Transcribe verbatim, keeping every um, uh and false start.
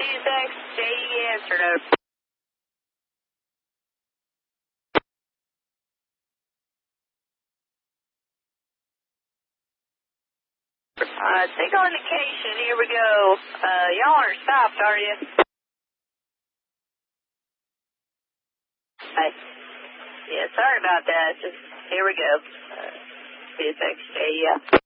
X, J E answered over. Uh, signal indication, here we go. Uh, y'all are stopped, are you? Hi. Yeah, sorry about that. Just, here we go. Uh, C S X J E.